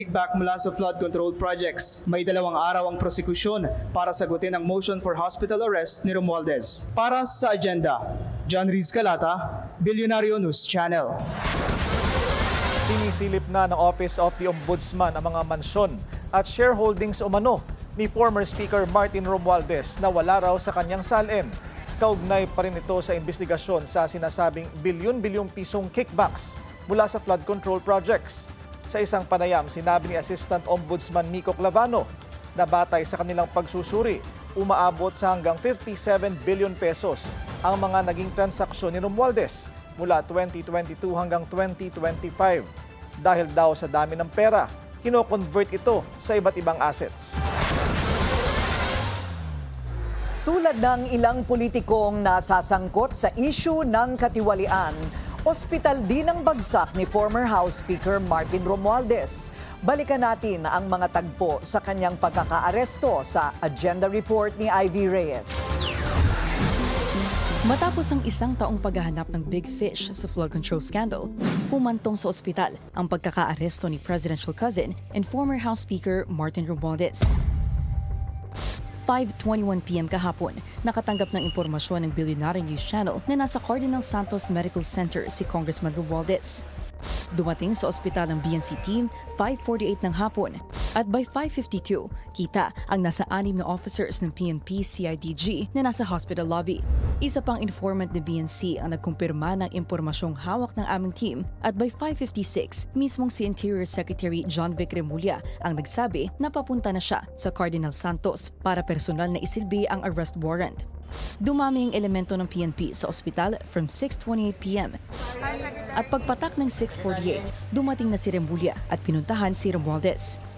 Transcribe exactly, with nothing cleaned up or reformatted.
Kickback mula sa flood control projects. May dalawang araw ang prosekusyon para sagutin ang motion for hospital arrest ni Romualdez. Para sa agenda, John Riz Calata, Bilyonaryo News Channel. Sinisilip na ng Office of the Ombudsman ang mga mansyon at shareholdings umano ni former Speaker Martin Romualdez na wala raw sa kanyang salin. Kaugnay pa rin ito sa investigasyon sa sinasabing bilyon-bilyong pisong kickbacks mula sa flood control projects. Sa isang panayam, sinabi ni Assistant Ombudsman Miko Clavano na batay sa kanilang pagsusuri, umaabot sa hanggang fifty-seven billion pesos ang mga naging transaksyon ni Romualdez mula twenty twenty-two hanggang twenty twenty-five. Dahil daw sa dami ng pera, kino-convert ito sa iba't ibang assets. Tulad ng ilang politikong nasasangkot sa issue ng katiwalian, ospital din ang bagsak ni former House Speaker Martin Romualdez. Balikan natin ang mga tagpo sa kanyang pagkakaaresto sa agenda report ni Ivy Reyes. Matapos ang isang taong paghahanap ng big fish sa flood control scandal, humantong sa ospital ang pagkakaaresto ni presidential cousin and former House Speaker Martin Romualdez. five twenty-one p m kahapon, nakatanggap ng impormasyon ng Bilyonaryo News Channel na nasa Cardinal Santos Medical Center si Congressman Romualdez. Dumating sa ospital ng B N C team five forty-eight ng hapon at by five fifty-two, kita ang nasa anim na officers ng P N P C I D G na nasa hospital lobby. Isa pang informant ng B N C ang nagkumpirma ng impormasyong hawak ng aming team at by five fifty-six, mismong si Interior Secretary John Vic Remulla ang nagsabi na papunta na siya sa Cardinal Santos para personal na isilbi ang arrest warrant. Dumami ang elemento ng P N P sa ospital from six twenty-eight p m At pagpatak ng six forty-eight, dumating na si Remulla at pinuntahan si Romualdez.